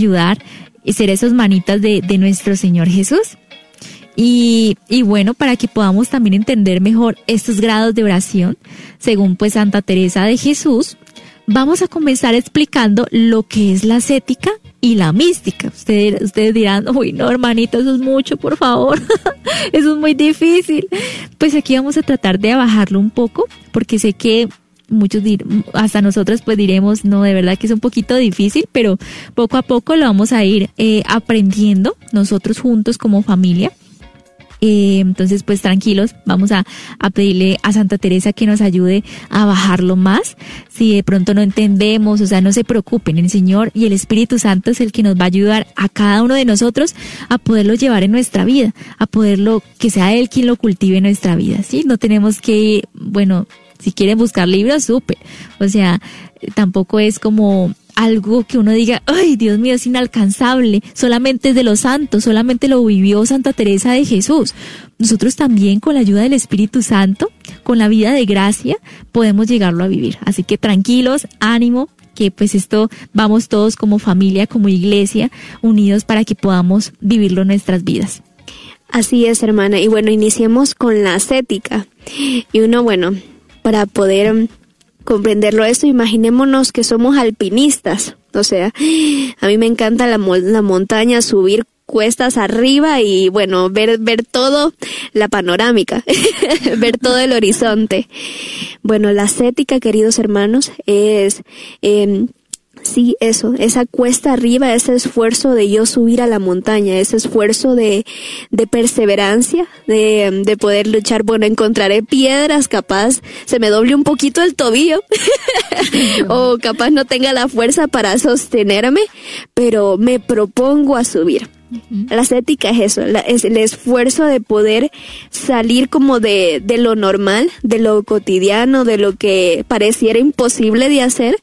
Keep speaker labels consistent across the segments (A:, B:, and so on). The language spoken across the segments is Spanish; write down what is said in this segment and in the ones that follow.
A: ayudar y ser esos manitas de nuestro Señor Jesús. Y bueno, para que podamos también entender mejor estos grados de oración, según pues Santa Teresa de Jesús, vamos a comenzar explicando lo que es la ascética y la mística. Ustedes dirán, uy, no, hermanita, eso es mucho, por favor. Eso es muy difícil. Pues aquí vamos a tratar de bajarlo un poco, porque sé que muchos, hasta nosotros pues diremos, no, de verdad que es un poquito difícil, pero poco a poco lo vamos a ir aprendiendo nosotros juntos como familia. Entonces pues tranquilos, vamos a pedirle a Santa Teresa que nos ayude a bajarlo más. Si de pronto no entendemos, o sea, no se preocupen, el Señor y el Espíritu Santo es el que nos va a ayudar a cada uno de nosotros a poderlo llevar en nuestra vida, a poderlo, que sea Él quien lo cultive en nuestra vida, ¿sí? No tenemos que ir, bueno, si quieren buscar libros, súper, o sea, tampoco es como algo que uno diga, ay, Dios mío, es inalcanzable, solamente es de los santos, solamente lo vivió Santa Teresa de Jesús. Nosotros también, con la ayuda del Espíritu Santo, con la vida de gracia, podemos llegarlo a vivir. Así que tranquilos, ánimo, que pues esto vamos todos como familia, como iglesia, unidos para que podamos vivirlo en nuestras vidas.
B: Así es, hermana. Y bueno, iniciemos con la ascética. Y uno, bueno, para poder comprenderlo esto, imaginémonos que somos alpinistas, o sea, a mí me encanta la montaña, subir cuestas arriba y bueno, ver todo, la panorámica, ver todo el horizonte. Bueno, la ascética, queridos hermanos, es sí, eso, esa cuesta arriba, ese esfuerzo de yo subir a la montaña, ese esfuerzo de perseverancia, de poder luchar. Bueno, encontraré piedras, capaz se me doble un poquito el tobillo, o capaz no tenga la fuerza para sostenerme, pero me propongo a subir. La ascética es eso, es el esfuerzo de poder salir como de lo normal, de lo cotidiano, de lo que pareciera imposible de hacer,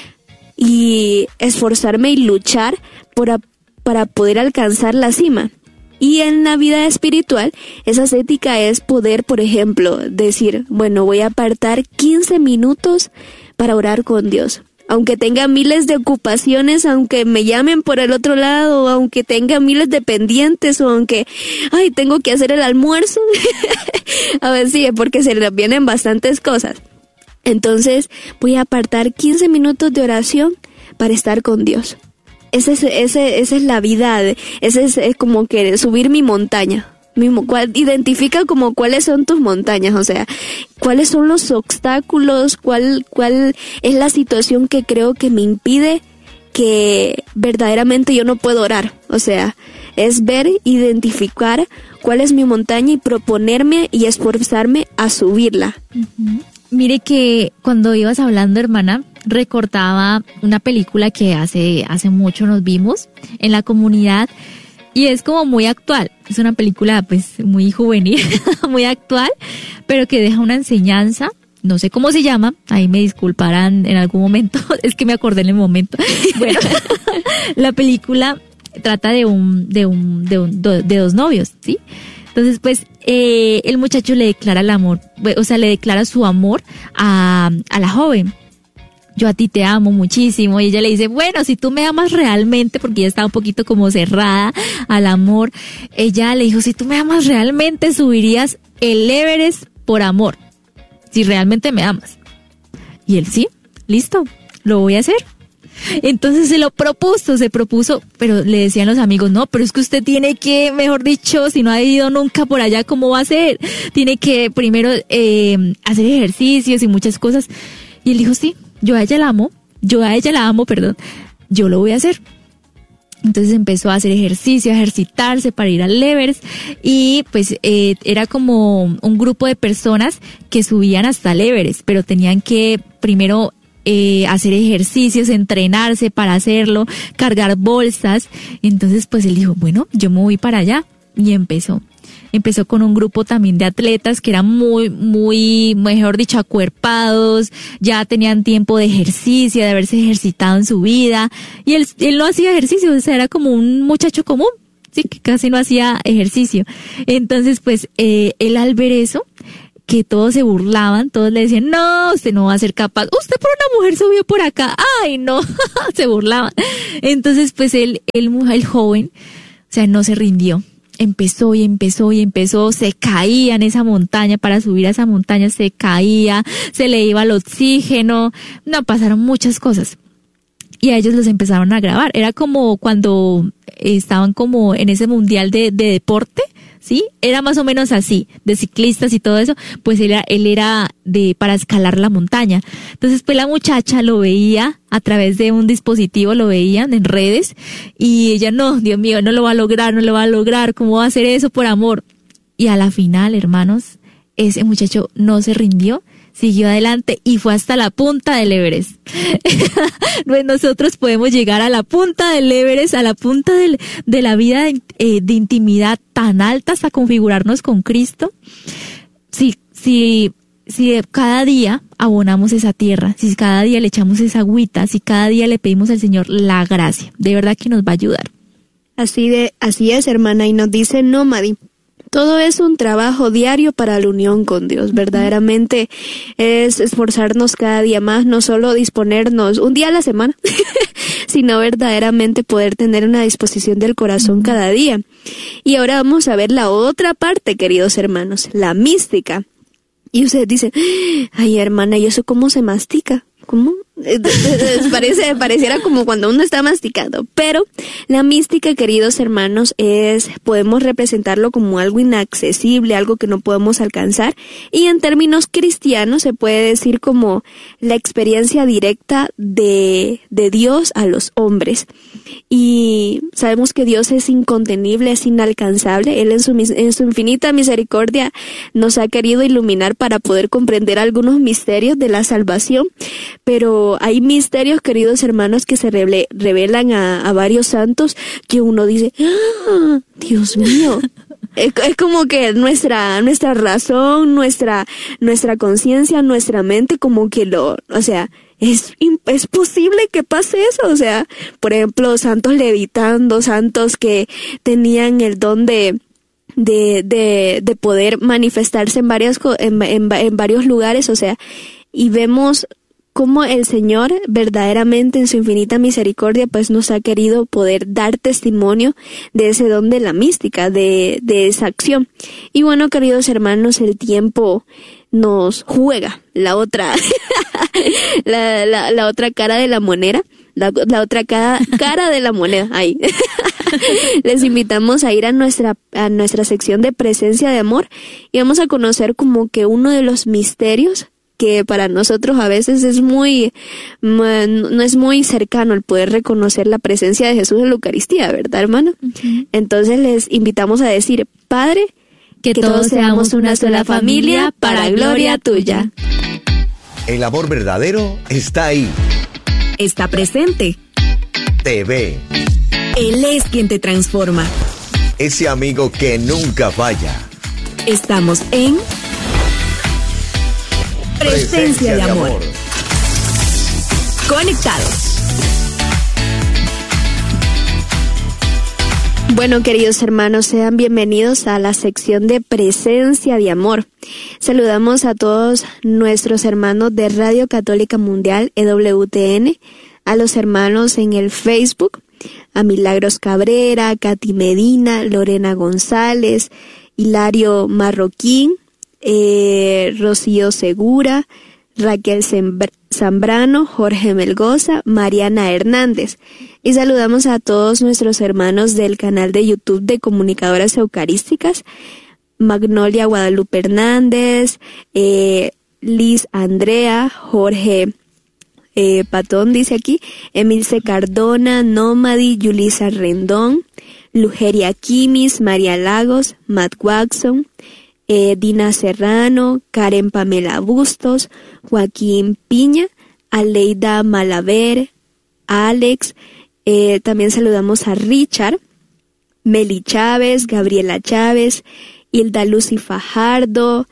B: y esforzarme y luchar para poder alcanzar la cima. Y en la vida espiritual, esa ascética es poder, por ejemplo, decir, bueno, voy a apartar 15 minutos para orar con Dios. Aunque tenga miles de ocupaciones, aunque me llamen por el otro lado, aunque tenga miles de pendientes, o aunque, ay, tengo que hacer el almuerzo. A ver, sí, porque se les vienen bastantes cosas. Entonces voy a apartar 15 minutos de oración para estar con Dios. Esa es la vida, ese es como que subir mi montaña. Identifica como cuáles son tus montañas, o sea, cuáles son los obstáculos, cuál es la situación que creo que me impide que verdaderamente yo no puedo orar. O sea, es ver, identificar cuál es mi montaña y proponerme y esforzarme a subirla.
A: Uh-huh. Mire que cuando ibas hablando, hermana, recordaba una película que hace mucho nos vimos en la comunidad y es como muy actual. Es una película pues muy juvenil, muy actual, pero que deja una enseñanza. No sé cómo se llama, ahí me disculparán en algún momento, es que me acordé en el momento. Bueno, la película trata de dos novios, ¿sí? Entonces, pues, el muchacho le declara el amor, o sea, le declara su amor a la joven. Yo a ti te amo muchísimo. Y ella le dice, bueno, si tú me amas realmente, porque ella estaba un poquito como cerrada al amor, ella le dijo, si tú me amas realmente, subirías el Everest por amor, si realmente me amas. Y él, sí, listo, lo voy a hacer. Entonces se propuso, pero le decían los amigos, no, pero es que usted tiene que, mejor dicho, si no ha ido nunca por allá, ¿cómo va a ser? Tiene que primero hacer ejercicios y muchas cosas. Y él dijo, sí, yo a ella la amo, yo lo voy a hacer. Entonces empezó a hacer ejercicio, a ejercitarse para ir al Everest y pues era como un grupo de personas que subían hasta el Everest, pero tenían que primero hacer ejercicios, entrenarse para hacerlo, cargar bolsas. Entonces pues él dijo, bueno, yo me voy para allá y empezó con un grupo también de atletas que eran muy, mejor dicho, acuerpados, ya tenían tiempo de ejercicio, de haberse ejercitado en su vida, y él no hacía ejercicio, o sea, era como un muchacho común, sí, que casi no hacía ejercicio. Entonces, pues, él al ver eso, que todos se burlaban, todos le decían, no, usted no va a ser capaz, usted por una mujer subió por acá, ay no, se burlaban. Entonces pues el joven, o sea, no se rindió, empezó, se caía en esa montaña, para subir a esa montaña se caía, se le iba el oxígeno, no, pasaron muchas cosas. Y a ellos los empezaron a grabar, era como cuando estaban como en ese mundial de deporte, ¿sí? Era más o menos así, de ciclistas y todo eso, pues él era para escalar la montaña. Entonces pues la muchacha lo veía a través de un dispositivo, lo veían en redes, y ella, no, Dios mío, no lo va a lograr, ¿cómo va a hacer eso por amor? Y a la final, hermanos, ese muchacho no se rindió, siguió adelante y fue hasta la punta del Everest. Pues nosotros podemos llegar a la punta del Everest, a la punta de la vida de intimidad tan alta, hasta configurarnos con Cristo. Si cada día abonamos esa tierra, si cada día le echamos esa agüita, si cada día le pedimos al Señor la gracia, de verdad que nos va a ayudar.
B: Así es, hermana, y nos dice Nómadi. Todo es un trabajo diario para la unión con Dios. Verdaderamente es esforzarnos cada día más, no solo disponernos un día a la semana, sino verdaderamente poder tener una disposición del corazón cada día. Y ahora vamos a ver la otra parte, queridos hermanos, la mística. Y ustedes dicen, ay hermana, ¿y eso cómo se mastica? ¿Cómo? Pareciera como cuando uno está masticando, pero la mística, queridos hermanos, podemos representarlo como algo inaccesible, algo que no podemos alcanzar, y en términos cristianos se puede decir como la experiencia directa de Dios a los hombres. Y sabemos que Dios es incontenible, es inalcanzable. Él en su infinita misericordia nos ha querido iluminar para poder comprender algunos misterios de la salvación, pero hay misterios, queridos hermanos, que se revelan a varios santos que uno dice, ¡ah, Dios mío! Es como que nuestra razón, nuestra conciencia, nuestra mente, como que es posible que pase eso. O sea, por ejemplo, santos levitando, santos que tenían el don de poder manifestarse en varios lugares, o sea, y vemos cómo el Señor verdaderamente en su infinita misericordia pues nos ha querido poder dar testimonio de ese don de la mística, de esa acción. Y bueno, queridos hermanos, el tiempo nos juega la otra la otra cara de la moneda, la otra cara de la moneda. Ahí. Les invitamos a ir a nuestra sección de presencia de amor y vamos a conocer como que uno de los misterios que para nosotros a veces no es muy cercano el poder reconocer la presencia de Jesús en la Eucaristía, ¿verdad, hermano? Uh-huh. Entonces les invitamos a decir, Padre,
A: que todos seamos una sola familia para gloria tuya.
C: El amor verdadero está ahí.
D: Está presente.
C: Te ve.
D: Él es quien te transforma.
C: Ese amigo que nunca falla.
D: Estamos en Presencia de amor. Conectados.
B: Bueno, queridos hermanos, sean bienvenidos a la sección de Presencia de Amor. Saludamos a todos nuestros hermanos de Radio Católica Mundial, EWTN, a los hermanos en el Facebook, a Milagros Cabrera, Katy Medina, Lorena González, Hilario Marroquín, Rocío Segura, Raquel Zambrano, Jorge Melgoza, Mariana Hernández. Y saludamos a todos nuestros hermanos del canal de YouTube de Comunicadoras Eucarísticas, Magnolia Guadalupe Hernández, Liz Andrea, Jorge Patón dice aquí, Emilce Cardona, Nómadi, Yulisa Rendón, Lugeria Quimis, María Lagos, Matt Watson, Dina Serrano, Karen Pamela Bustos, Joaquín Piña, Aleida Malaver, Alex, también saludamos a Richard, Meli Chávez, Gabriela Chávez, Hilda Lucy Fajardo,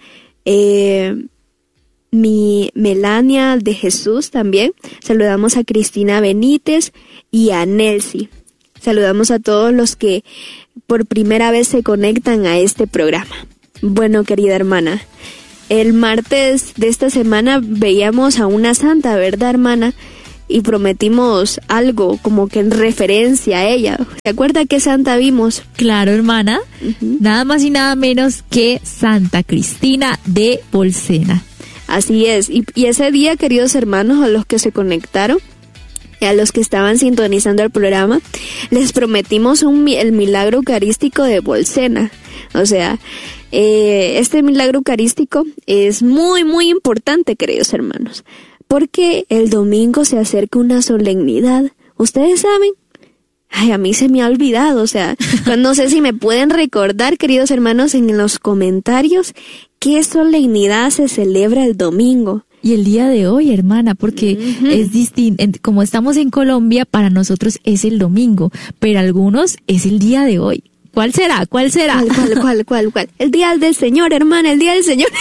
B: Melania de Jesús también, saludamos a Cristina Benítez y a Nelcy. Saludamos a todos los que por primera vez se conectan a este programa. Bueno, querida hermana, el martes de esta semana veíamos a una santa, ¿verdad, hermana? Y prometimos algo como que en referencia a ella. ¿Se acuerda qué santa vimos?
A: Claro, hermana. Nada más y nada menos que Santa Cristina de Bolsena.
B: Así es. Y ese día, queridos hermanos, a los que se conectaron, a los que estaban sintonizando el programa, les prometimos el milagro eucarístico de Bolsena. O sea, este milagro eucarístico es muy, muy importante, queridos hermanos, porque el domingo se acerca una solemnidad. ¿Ustedes saben? Ay, a mí se me ha olvidado, o sea, no sé si me pueden recordar, queridos hermanos, en los comentarios, qué solemnidad se celebra el domingo.
A: Y el día de hoy, hermana, porque es distinto, como estamos en Colombia, para nosotros es el domingo, pero algunos es el día de hoy. ¿Cuál será? ¿Cuál será?
B: ¿Cuál? El día del Señor, hermana, el día del Señor.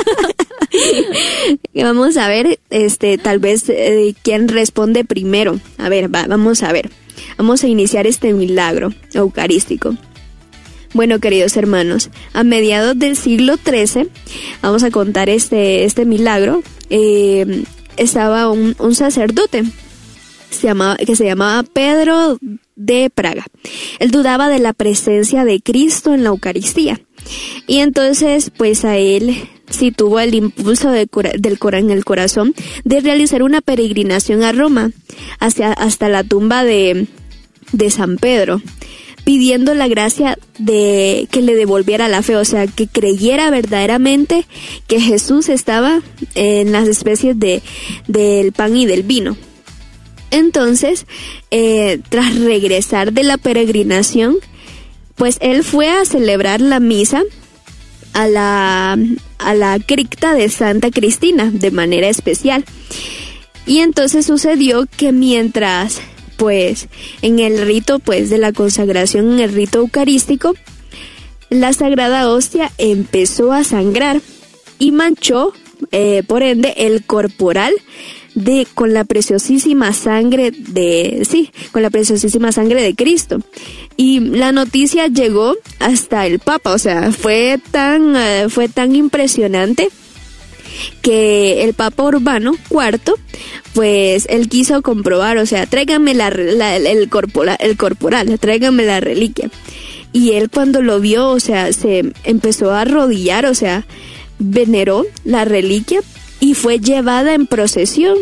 B: Vamos a ver, tal vez quién responde primero. A ver, vamos a ver. Vamos a iniciar este milagro eucarístico. Bueno, queridos hermanos, a mediados del siglo XIII, vamos a contar este milagro. Estaba un sacerdote que se llamaba Pedro de Praga. Él dudaba de la presencia de Cristo en la Eucaristía. Y entonces, pues a él sí tuvo el impulso en el corazón de realizar una peregrinación a Roma, hasta la tumba de San Pedro, pidiendo la gracia de que le devolviera la fe, o sea, que creyera verdaderamente que Jesús estaba en las especies del pan y del vino. Entonces, tras regresar de la peregrinación, pues él fue a celebrar la misa a la cripta de Santa Cristina de manera especial. Y entonces sucedió que mientras, pues, en el rito, pues, de la consagración, en el rito eucarístico, la Sagrada Hostia empezó a sangrar y manchó, por ende, el corporal con la preciosísima sangre de Cristo. Y la noticia llegó hasta el Papa, o sea, fue tan impresionante que el Papa Urbano IV, pues él quiso comprobar, o sea, tráigame el corporal, tráigame la reliquia. Y él cuando lo vio, o sea, se empezó a arrodillar, o sea, veneró la reliquia y fue llevada en procesión.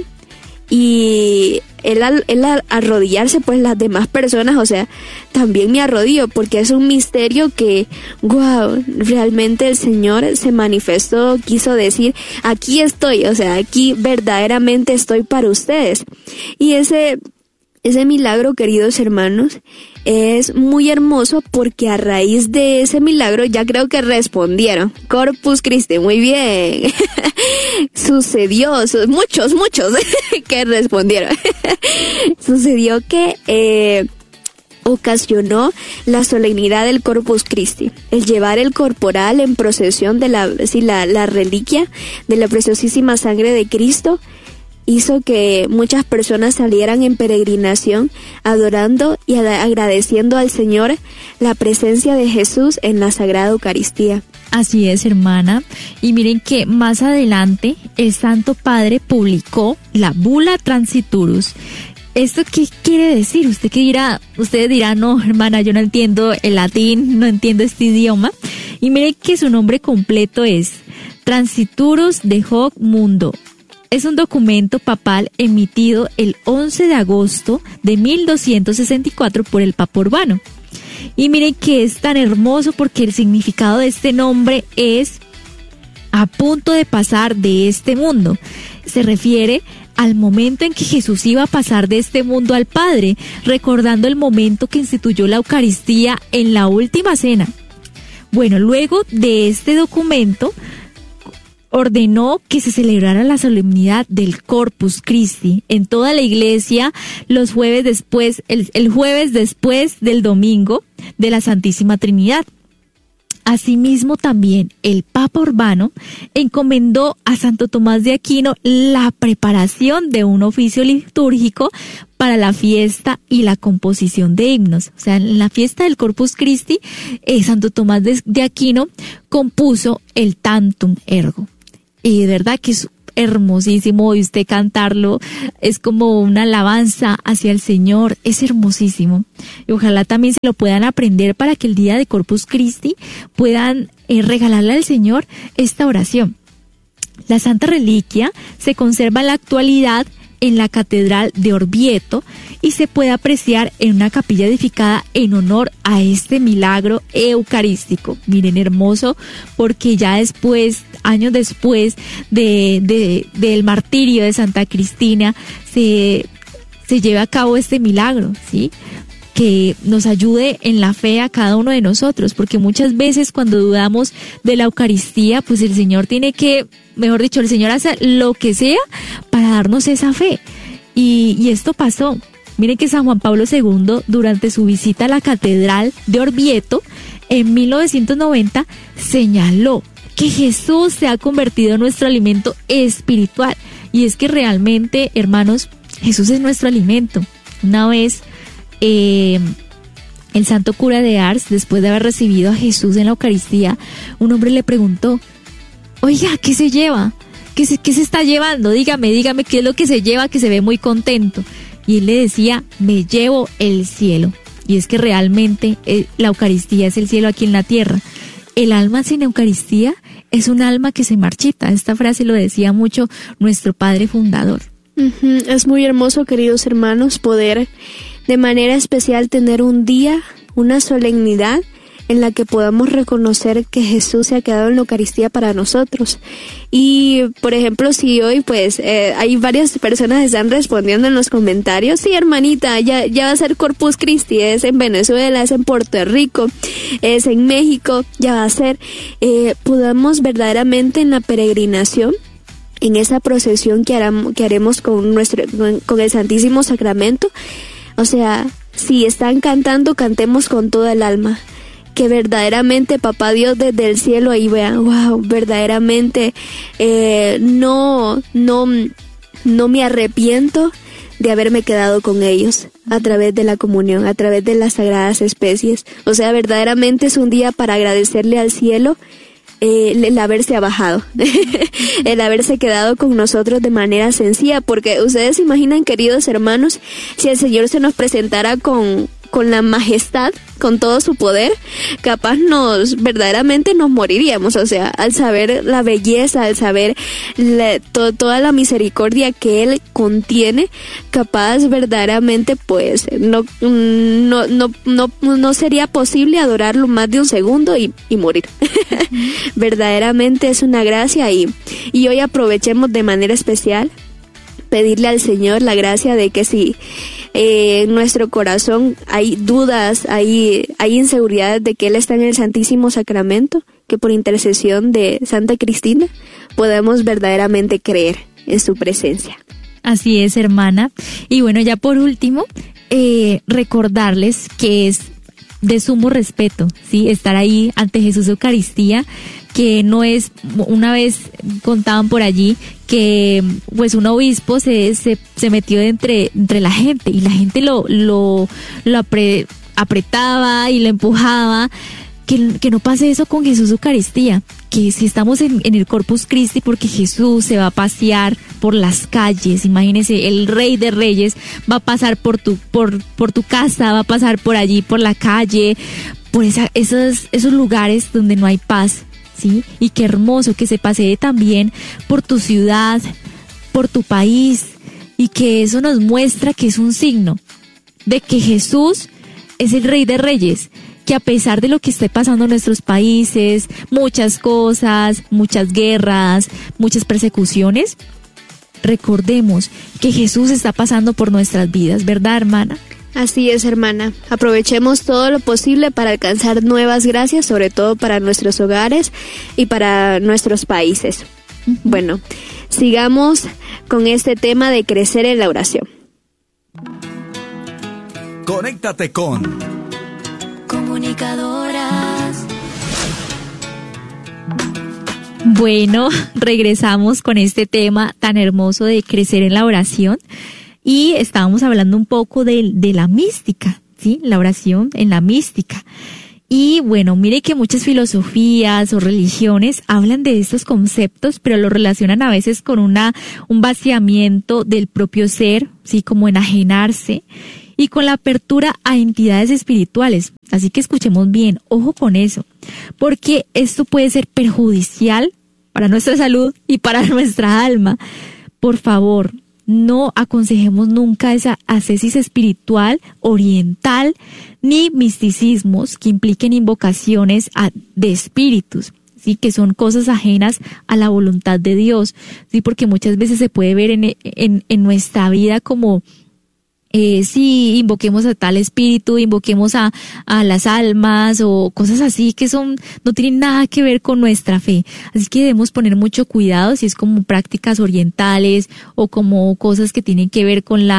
B: Y él al arrodillarse, pues las demás personas, o sea, también me arrodillo, porque es un misterio que, wow, realmente el Señor se manifestó, quiso decir, aquí estoy, o sea, aquí verdaderamente estoy para ustedes. Y ese milagro, queridos hermanos, es muy hermoso porque a raíz de ese milagro ya creo que respondieron. Corpus Christi, muy bien. Sucedió, muchos que respondieron. Sucedió que ocasionó la solemnidad del Corpus Christi, el llevar el corporal en procesión de la reliquia de la preciosísima sangre de Cristo. Hizo que muchas personas salieran en peregrinación adorando y agradeciendo al Señor la presencia de Jesús en la Sagrada Eucaristía.
A: Así es, hermana. Y miren que más adelante el Santo Padre publicó la Bula Transiturus. ¿Esto qué quiere decir? Usted dirá, no, hermana, yo no entiendo el latín, no entiendo este idioma. Y miren que su nombre completo es Transiturus de Hoc Mundo. Es un documento papal emitido el 11 de agosto de 1264 por el Papa Urbano. Y miren que es tan hermoso porque el significado de este nombre es a punto de pasar de este mundo. Se refiere al momento en que Jesús iba a pasar de este mundo al Padre, recordando el momento que instituyó la Eucaristía en la última cena. Bueno, luego de este documento ordenó que se celebrara la solemnidad del Corpus Christi en toda la iglesia los jueves después, el jueves después del domingo de la Santísima Trinidad. Asimismo, también el Papa Urbano encomendó a Santo Tomás de Aquino la preparación de un oficio litúrgico para la fiesta y la composición de himnos. O sea, en la fiesta del Corpus Christi, Santo Tomás de Aquino compuso el Tantum Ergo. y de verdad que es hermosísimo, y usted cantarlo es como una alabanza hacia el Señor, es hermosísimo. Y ojalá también se lo puedan aprender para que el día de Corpus Christi puedan regalarle al Señor esta oración. La Santa Reliquia se conserva en la actualidad en la Catedral de Orvieto y se puede apreciar en una capilla edificada en honor a este milagro eucarístico. Miren, hermoso, porque ya después, años después del martirio de Santa Cristina, se lleva a cabo este milagro, ¿sí? Que nos ayude en la fe a cada uno de nosotros, porque muchas veces cuando dudamos de la Eucaristía, pues el Señor tiene que, mejor dicho, el Señor hace lo que sea para darnos esa fe. Y esto pasó. Miren que San Juan Pablo II, durante su visita a la Catedral de Orvieto, en 1990, señaló que Jesús se ha convertido en nuestro alimento espiritual. Y es que realmente, hermanos, Jesús es nuestro alimento. Una vez, el santo cura de Ars, después de haber recibido a Jesús en la Eucaristía, un hombre le preguntó: oiga, ¿qué se lleva? ¿Qué se está llevando? Dígame qué es lo que se lleva, que se ve muy contento. Y él le decía: me llevo el cielo. Y es que realmente la Eucaristía es el cielo aquí en la tierra. El alma sin Eucaristía es un alma que se marchita. Esta frase lo decía mucho nuestro padre fundador.
B: Es muy hermoso, queridos hermanos, poder de manera especial tener un día, una solemnidad en la que podamos reconocer que Jesús se ha quedado en la Eucaristía para nosotros. Y, por ejemplo, si hoy, pues, hay varias personas que están respondiendo en los comentarios: sí, hermanita, ya va a ser Corpus Christi, es en Venezuela, es en Puerto Rico, es en México, ya va a ser, podamos verdaderamente en la peregrinación, en esa procesión que haremos con el Santísimo Sacramento, o sea, si están cantando, cantemos con toda el alma. Que verdaderamente Papá Dios desde el cielo ahí vea, wow, verdaderamente no me arrepiento de haberme quedado con ellos a través de la comunión, a través de las sagradas especies. O sea, verdaderamente es un día para agradecerle al cielo el haberse abajado, el haberse quedado con nosotros de manera sencilla, porque ustedes se imaginan, queridos hermanos, si el Señor se nos presentara con la majestad, con todo su poder, capaz verdaderamente nos moriríamos, o sea, al saber la belleza, al saber toda la misericordia que Él contiene, capaz verdaderamente pues no sería posible adorarlo más de un segundo y morir. Verdaderamente es una gracia y hoy aprovechemos de manera especial pedirle al Señor la gracia de que si en nuestro corazón hay dudas, hay inseguridades de que Él está en el Santísimo Sacramento, que por intercesión de Santa Cristina podamos verdaderamente creer en su presencia.
A: Así es, hermana. Y bueno, ya por último, recordarles que es de sumo respeto, ¿sí? Estar ahí ante Jesús Eucaristía, que no es, una vez contaban por allí que pues un obispo se metió entre la gente y la gente lo apretaba y lo empujaba. Que no pase eso con Jesús Eucaristía, que si estamos en el Corpus Christi, porque Jesús se va a pasear por las calles, imagínense, el Rey de Reyes va a pasar por tu casa, va a pasar por allí, por la calle, por esos lugares donde no hay paz, ¿sí? Y qué hermoso que se pasee también por tu ciudad, por tu país, y que eso nos muestra que es un signo de que Jesús es el Rey de Reyes, que a pesar de lo que esté pasando en nuestros países, muchas cosas, muchas guerras, muchas persecuciones, recordemos que Jesús está pasando por nuestras vidas, ¿verdad, hermana?
B: Así es, hermana. Aprovechemos todo lo posible para alcanzar nuevas gracias, sobre todo para nuestros hogares y para nuestros países. Bueno, sigamos con este tema de crecer en la oración.
C: Conéctate con
D: Comunicadoras.
A: Bueno, regresamos con este tema tan hermoso de crecer en la oración y estábamos hablando un poco de la mística, ¿sí? La oración en la mística. Y bueno, mire que muchas filosofías o religiones hablan de estos conceptos, pero lo relacionan a veces con un vaciamiento del propio ser, sí, como enajenarse, y con la apertura a entidades espirituales. Así que escuchemos bien, ojo con eso, porque esto puede ser perjudicial para nuestra salud y para nuestra alma. Por favor, no aconsejemos nunca esa ascesis espiritual, oriental, ni misticismos que impliquen invocaciones de espíritus, ¿sí? Que son cosas ajenas a la voluntad de Dios, ¿sí? Porque muchas veces se puede ver en nuestra vida como sí, invoquemos a tal espíritu, invoquemos a las almas o cosas así que no tienen nada que ver con nuestra fe. Así que debemos poner mucho cuidado si es como prácticas orientales o como cosas que tienen que ver con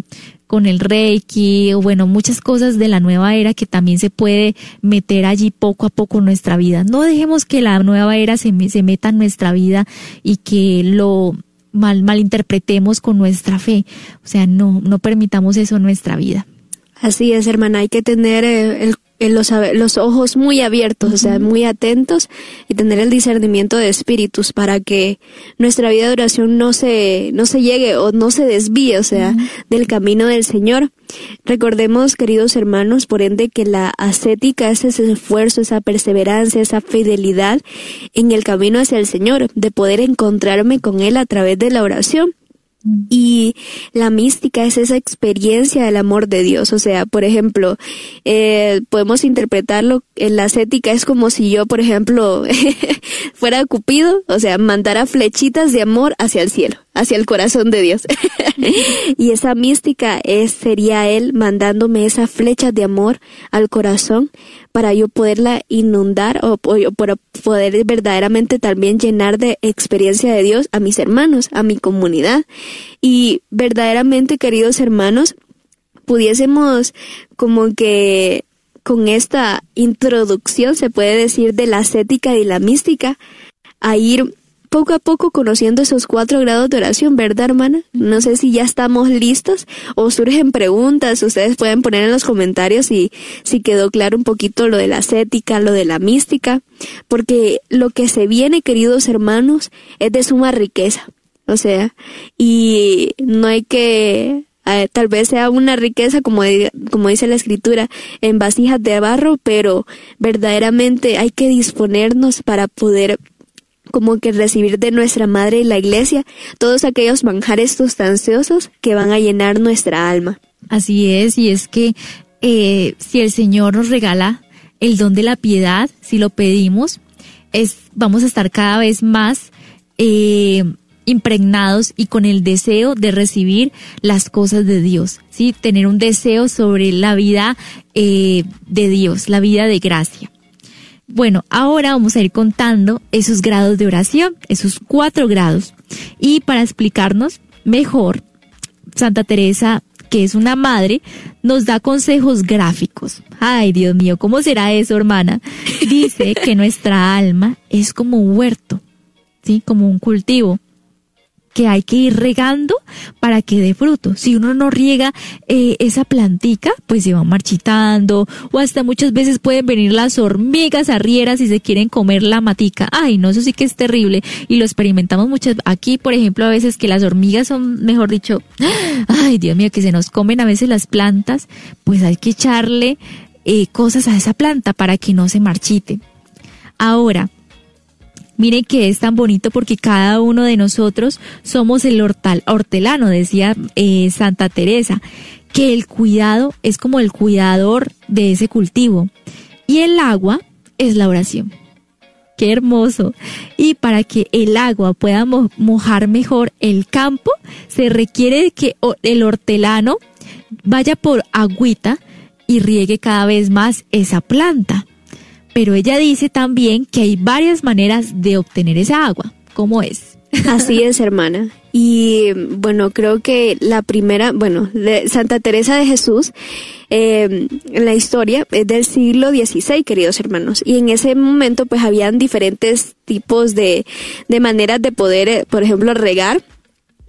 A: el Reiki o bueno, muchas cosas de la nueva era que también se puede meter allí poco a poco en nuestra vida. No dejemos que la nueva era se meta en nuestra vida y que lo malinterpretemos con nuestra fe. O sea, no permitamos eso en nuestra vida.
B: Así es, hermana, hay que tener los ojos muy abiertos, o sea, muy atentos y tener el discernimiento de espíritus para que nuestra vida de oración no se llegue o no se desvíe, o sea, del camino del Señor. Recordemos, queridos hermanos, por ende, que la ascética es ese esfuerzo, esa perseverancia, esa fidelidad en el camino hacia el Señor, de poder encontrarme con Él a través de la oración. Y la mística es esa experiencia del amor de Dios. O sea, por ejemplo, podemos interpretarlo en la ascética es como si yo, por ejemplo, fuera Cupido, o sea, mandara flechitas de amor hacia el cielo, hacia el corazón de Dios. Y esa mística sería Él mandándome esa flecha de amor al corazón para yo poderla inundar o para poder verdaderamente también llenar de experiencia de Dios a mis hermanos, a mi comunidad. Y verdaderamente, queridos hermanos, pudiésemos como que con esta introducción, se puede decir, de la ascética y la mística, a ir poco a poco conociendo esos 4 grados de oración, ¿verdad, hermana? No sé si ya estamos listos o surgen preguntas. Ustedes pueden poner en los comentarios si quedó claro un poquito lo de la ascética, lo de la mística, porque lo que se viene, queridos hermanos, es de suma riqueza. O sea, y no hay que... tal vez sea una riqueza, como dice la Escritura, en vasijas de barro, pero verdaderamente hay que disponernos para poder como que recibir de nuestra Madre y la Iglesia todos aquellos manjares sustanciosos que van a llenar nuestra alma.
A: Así es, y es que si el Señor nos regala el don de la piedad, si lo pedimos, vamos a estar cada vez más impregnados y con el deseo de recibir las cosas de Dios, ¿sí? Tener un deseo sobre la vida de Dios, la vida de gracia. Bueno, ahora vamos a ir contando esos grados de oración, esos 4 grados. Y para explicarnos mejor, Santa Teresa, que es una madre, nos da consejos gráficos. Ay, Dios mío, ¿cómo será eso, hermana? Dice que nuestra alma es como un huerto, ¿sí? Como un cultivo que hay que ir regando para que dé fruto. Si uno no riega esa plantica, pues se va marchitando, o hasta muchas veces pueden venir las hormigas arrieras y se quieren comer la matica. Ay, no, eso sí que es terrible, y lo experimentamos muchas. Aquí, por ejemplo, a veces que las hormigas son, mejor dicho, ay, Dios mío, que se nos comen a veces las plantas, pues hay que echarle cosas a esa planta para que no se marchite. Ahora, miren que es tan bonito porque cada uno de nosotros somos el hortelano, decía Santa Teresa, que el cuidado es como el cuidador de ese cultivo y el agua es la oración. ¡Qué hermoso! Y para que el agua pueda mojar mejor el campo, se requiere que el hortelano vaya por agüita y riegue cada vez más esa planta. Pero ella dice también que hay varias maneras de obtener esa agua. ¿Cómo es?
B: Así es, hermana. Y bueno, creo que la primera, de Santa Teresa de Jesús, en la historia es del siglo XVI, queridos hermanos. Y en ese momento pues habían diferentes tipos de maneras de poder, por ejemplo, regar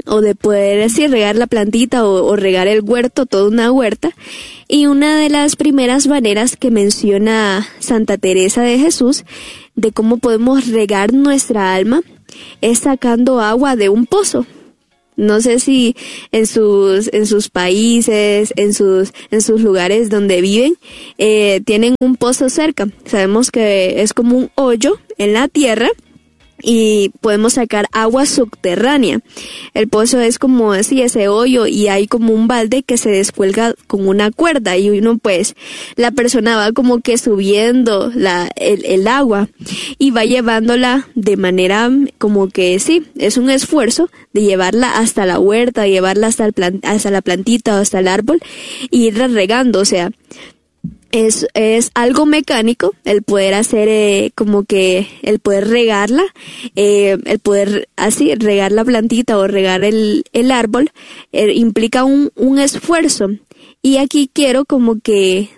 B: o de poder así regar la plantita o regar el huerto, toda una huerta. Y una de las primeras maneras que menciona Santa Teresa de Jesús de cómo podemos regar nuestra alma es sacando agua de un pozo. No sé si en sus países, en sus lugares donde viven, tienen un pozo cerca. Sabemos que es como un hoyo en la tierra y podemos sacar agua subterránea. El pozo es como así, ese hoyo, y hay como un balde que se descuelga con una cuerda y uno pues, la persona va como que subiendo el agua y va llevándola de manera como que sí, es un esfuerzo de llevarla hasta la huerta, llevarla hasta la plantita o hasta el árbol y irla regando, o sea, es algo mecánico el poder hacer como que el poder regarla, el poder así regar la plantita o regar el árbol implica un esfuerzo. Y aquí quiero como que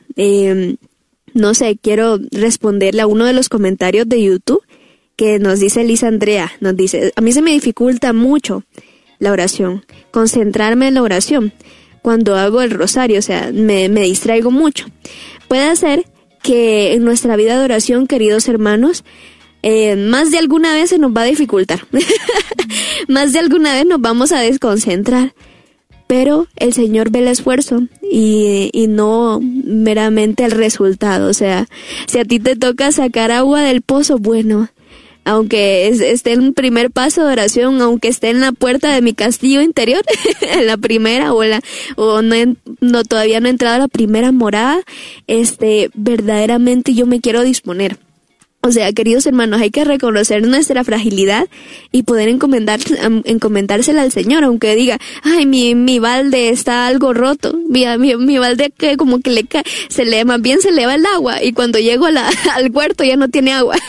B: no sé, quiero responderle a uno de los comentarios de YouTube que nos dice Lisa Andrea, nos dice: a mí se me dificulta mucho la oración, concentrarme en la oración cuando hago el rosario, o sea, me distraigo mucho. Puede ser que en nuestra vida de oración, queridos hermanos, más de alguna vez se nos va a dificultar. Más de alguna vez nos vamos a desconcentrar. Pero el Señor ve el esfuerzo y no meramente el resultado. O sea, si a ti te toca sacar agua del pozo, bueno, aunque esté en un primer paso de oración, aunque esté en la puerta de mi castillo interior, en la primera no todavía no he entrado a la primera morada, verdaderamente yo me quiero disponer. O sea, queridos hermanos, hay que reconocer nuestra fragilidad y poder encomendársela al Señor, aunque diga, ay, mi balde está algo roto, mi balde que como que más bien se le va el agua, y cuando llego al huerto ya no tiene agua.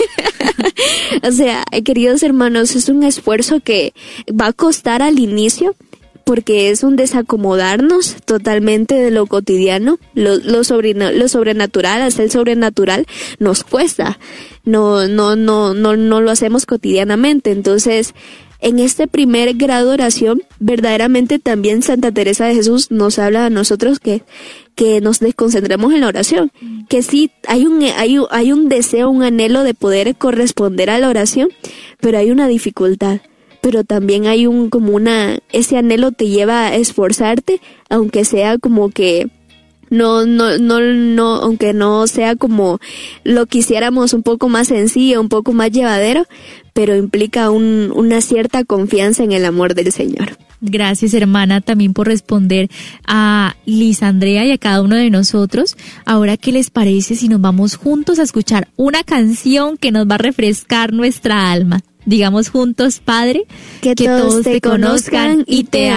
B: O sea, queridos hermanos, es un esfuerzo que va a costar al inicio, porque es un desacomodarnos totalmente de lo cotidiano, lo sobrenatural, hacer el sobrenatural nos cuesta, no lo hacemos cotidianamente. Entonces, en este primer grado de oración, verdaderamente también Santa Teresa de Jesús nos habla a nosotros que nos desconcentremos en la oración, que sí hay un deseo, un anhelo de poder corresponder a la oración, pero hay una dificultad. Pero también hay ese anhelo te lleva a esforzarte, aunque sea como que aunque no sea como lo quisiéramos, un poco más sencillo, un poco más llevadero, pero implica una cierta confianza en el amor del Señor.
A: Gracias, hermana, también por responder a Lisa Andrea y a cada uno de nosotros. Ahora, ¿qué les parece si nos vamos juntos a escuchar una canción que nos va a refrescar nuestra alma? Digamos juntos: Padre,
B: que todos te conozcan y te